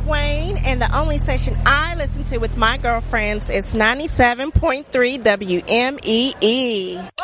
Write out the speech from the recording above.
Wayne, and the only station I listen to with my girlfriends is 97.3 WMEE.